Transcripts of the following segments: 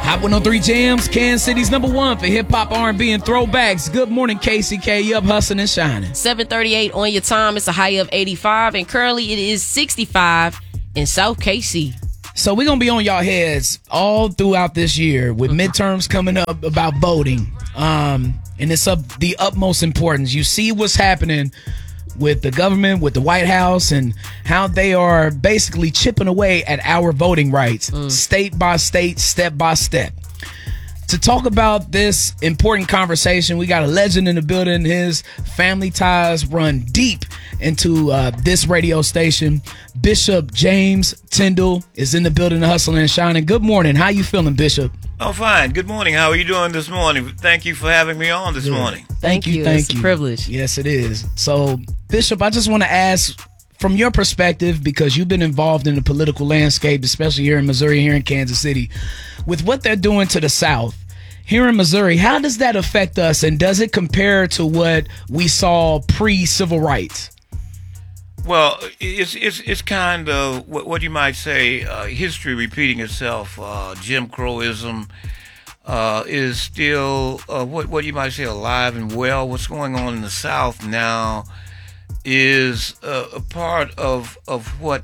Hot 103 Jams, Kansas City's #1 for hip-hop, R&B, and throwbacks. Good morning, KCK. You up hustling and shining. 7:38 on your time. It's a high of 85, and currently it is 65 in South KC. So we're going to be on y'all heads all throughout this year with midterms coming up about voting. And it's of the utmost importance. You see what's happening with the government, with the White House, and how they are basically chipping away at our voting rights, state by state, step by step. To talk about this important conversation, we got a legend in the building. His family ties run deep into this radio station. Bishop James Tindall is in the building, hustling and shining. Good morning. How you feeling, Bishop? Oh, fine. Good morning. How are you doing this morning? Thank you for having me on this morning. Thank you. It's a privilege. Yes, it is. So, Bishop, I just want to ask, from your perspective, because you've been involved in the political landscape, especially here in Missouri, here in Kansas City, with what they're doing to the South, here in Missouri, how does that affect us, and does it compare to what we saw pre-civil rights? Well, it's kind of what you might say, history repeating itself. Jim Crowism is still what you might say alive and well. What's going on in the South now is a part of what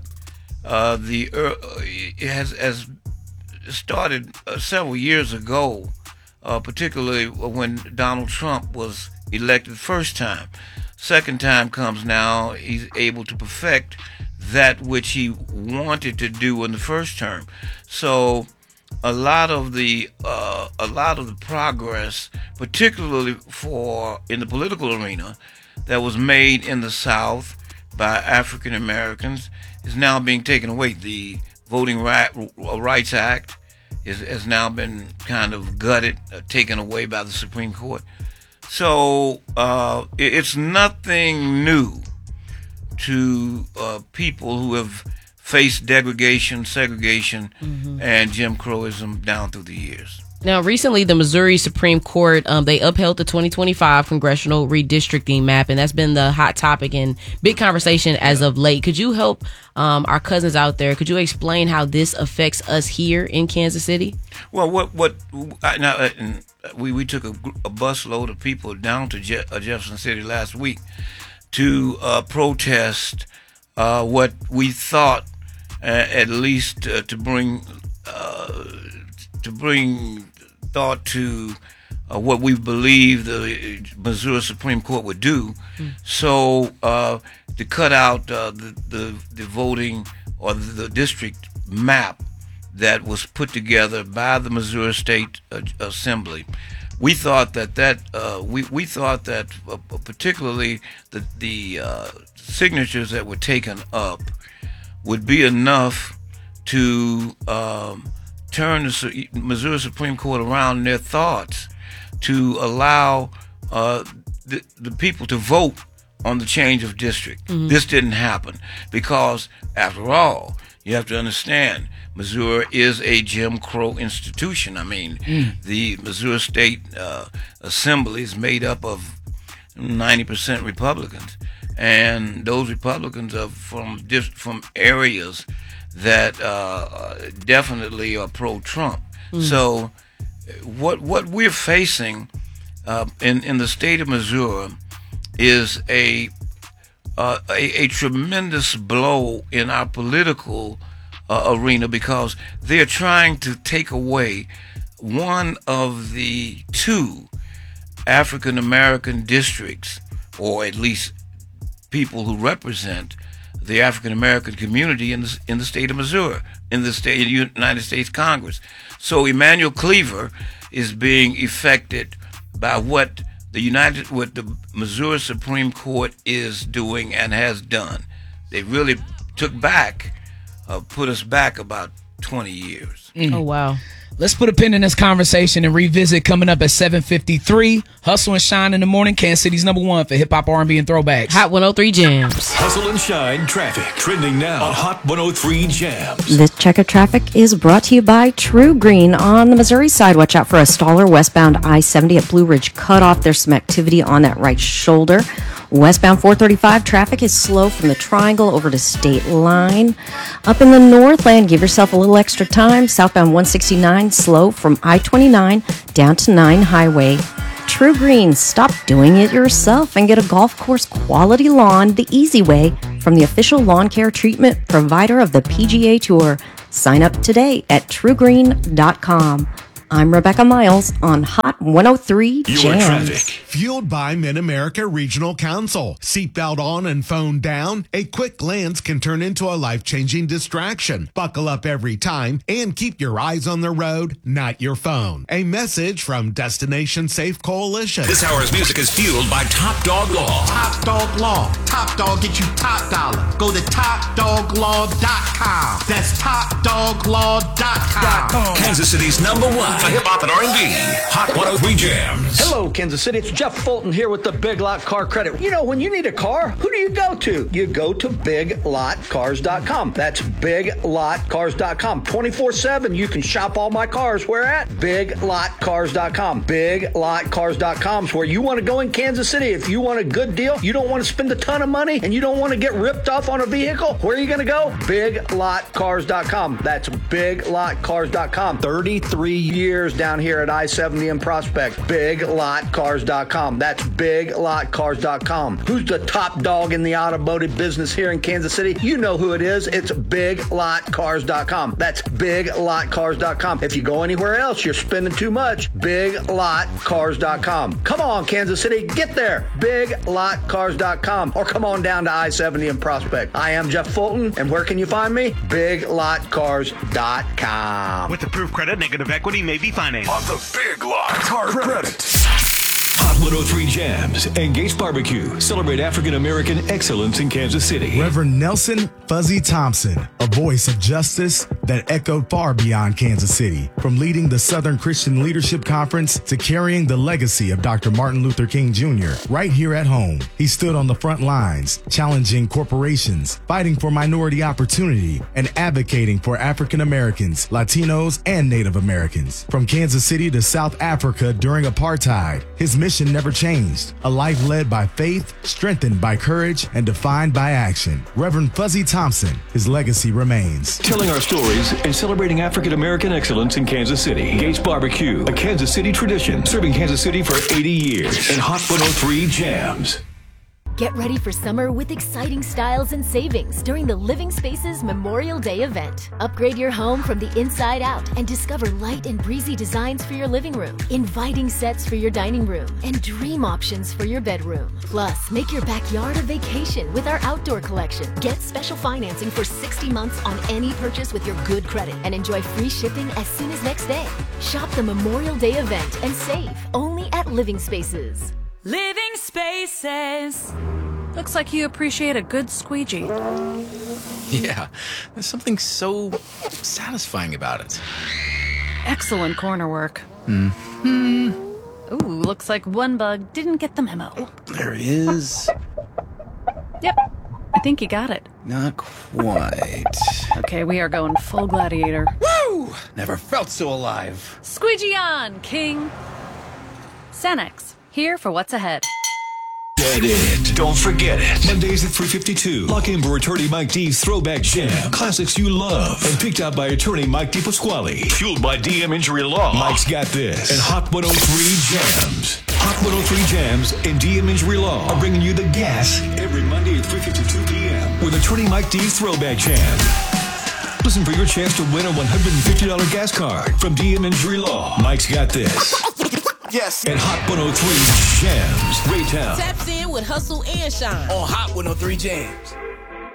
it has started several years ago, particularly when Donald Trump was elected first time. Second time comes now, he's able to perfect that which he wanted to do in the first term. So a lot of the progress, particularly in the political arena, that was made in the South by African Americans is now being taken away. The Voting Rights Act has now been kind of gutted, taken away by the Supreme Court. So it's nothing new to people who have faced degradation, segregation, and Jim Crowism down through the years. Now, recently, the Missouri Supreme Court, they upheld the 2025 congressional redistricting map, and that's been the hot topic and big conversation as of late. Could you help our cousins out there? Could you explain how this affects us here in Kansas City? Well, we took a busload of people down to Jefferson City last week to protest what we thought, at least to bring thought to what we believe the Missouri Supreme Court would do. So to cut out the voting or the district map that was put together by the Missouri State Assembly, we thought that particularly the signatures that were taken up would be enough to turn the Missouri Supreme Court around in their thoughts to allow the people to vote on the change of district. This didn't happen because, after all, you have to understand, Missouri is a Jim Crow institution. I mean, the Missouri State Assembly is made up of 90% Republicans, and those Republicans are from areas that definitely are pro-Trump. So what we're facing in the state of Missouri is a tremendous blow in our political arena, because they're trying to take away one of the two African American districts, or at least people who represent the African American community in the state of Missouri, in the state United States Congress. So Emanuel Cleaver is being affected by what the Missouri Supreme Court is doing and has done. They really put us back about 20 years. Oh, wow. Let's put a pin in this conversation and revisit coming up at 7:53. Hustle and Shine in the morning, Kansas City's #1 for hip-hop, R&B, and throwbacks. Hot 103 Jams. Hustle and Shine traffic trending now on Hot 103 Jams. This check of traffic is brought to you by True Green. On the Missouri side, watch out for a staller westbound I-70 at Blue Ridge Cutoff. There's some activity on that right shoulder. Westbound 435 traffic is slow from the Triangle over to State Line. Up in the Northland, give yourself a little extra time. South southbound 169 slow from I-29 down to 9 Highway. True Green, stop doing it yourself and get a golf course quality lawn the easy way from the official lawn care treatment provider of the PGA Tour. Sign up today at truegreen.com. I'm Rebecca Miles on Hot 103 Jams. Your traffic. Fueled by Mid-America Regional Council. Seatbelt on and phone down. A quick glance can turn into a life-changing distraction. Buckle up every time and keep your eyes on the road, not your phone. A message from Destination Safe Coalition. This hour's music is fueled by Top Dog Law. Top Dog Law. Top Dog get you top dollar. Go to TopDogLaw.com. That's TopDogLaw.com. Kansas City's #1 for hip-hop and R&B. Hot 103 Jams. Hello, Kansas City. It's Jeff Fulton here with the Big Lot Car Credit. You know, when you need a car, who do you go to? You go to BigLotCars.com. That's BigLotCars.com. 24/7, you can shop all my cars. Where at? BigLotCars.com. BigLotCars.com is where you want to go in Kansas City. If you want a good deal, you don't want to spend a ton of money, and you don't want to get ripped off on a vehicle, where are you going to go? BigLotCars.com. That's BigLotCars.com. 33 years down here at I-70 in Prospect. BigLotCars.com. That's BigLotCars.com. Who's the top dog in the automotive business here in Kansas City? You know who it is. It's BigLotCars.com. That's BigLotCars.com. If you go anywhere else, you're spending too much. BigLotCars.com. Come on, Kansas City, get there. BigLotCars.com. Or come on down to I-70 in Prospect. I am Jeff Fulton, and where can you find me? BigLotCars.com. With approved credit, negative equity may be financed. On the Big Lot Car Credit. Hot 103 Jams and Gates Barbecue celebrate African American excellence in Kansas City. Reverend Nelson Fuzzy Thompson, a voice of justice that echoed far beyond Kansas City. From leading the Southern Christian Leadership Conference to carrying the legacy of Dr. Martin Luther King Jr. right here at home, he stood on the front lines, challenging corporations, fighting for minority opportunity, and advocating for African Americans, Latinos, and Native Americans. From Kansas City to South Africa during apartheid, his mission never changed. A life led by faith, strengthened by courage, and defined by action. Reverend Fuzzy Thompson, his legacy remains. Telling our stories and celebrating African American excellence in Kansas City. Gates Barbecue, a Kansas City tradition, serving Kansas City for 80 years. And Hot 103 Jams. Get ready for summer with exciting styles and savings during the Living Spaces Memorial Day event. Upgrade your home from the inside out and discover light and breezy designs for your living room, inviting sets for your dining room, and dream options for your bedroom. Plus, make your backyard a vacation with our outdoor collection. Get special financing for 60 months on any purchase with your good credit and enjoy free shipping as soon as next day. Shop the Memorial Day event and save only at Living Spaces. Living Spaces. Looks like you appreciate a good squeegee. Yeah, there's something so satisfying about it. Excellent corner work. Mm-hmm. Ooh, looks like one bug didn't get the memo. Oh, there he is. Yep, I think you got it. Not quite. Okay, we are going full gladiator. Woo! Never felt so alive. Squeegee on, King. Sanex, here for what's ahead. Get it. Don't forget it. Mondays at 3:52. Lock in for attorney Mike D's Throwback Jam. Classics you love. And picked out by attorney Mike D. Pasquale. Fueled by DM Injury Law. Mike's got this. And Hot 103 Jams. Hot 103 Jams and DM Injury Law are bringing you the gas every Monday at 3:52 p.m. with attorney Mike D's Throwback Jam. Listen for your chance to win a $150 gas card from DM Injury Law. Mike's got this. Yes. And Hot 103 Jams. Raytown. Taps in with Hustle and Shine on Hot 103 Jams.